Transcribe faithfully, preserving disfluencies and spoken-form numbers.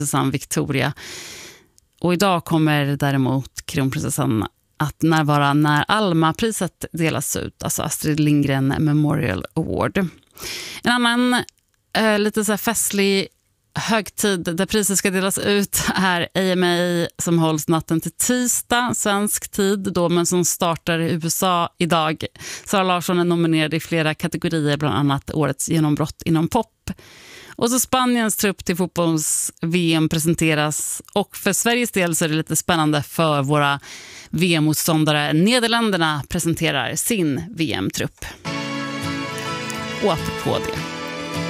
kronprinsessan Victoria. Och idag kommer däremot kronprinsessan att närvara när Alma-priset delas ut, alltså Astrid Lindgren Memorial Award. En annan eh, lite så här festlig högtid där priset ska delas ut är A M A som hålls natten till tisdag, svensk tid då, men som startar i U S A idag. Sara Larsson är nominerad i flera kategorier, bland annat årets genombrott inom pop. Och så Spaniens trupp till fotbolls-V M presenteras, och för Sveriges del så är det lite spännande för våra V M-motståndare. Nederländerna presenterar sin V M-trupp. Och apropå det,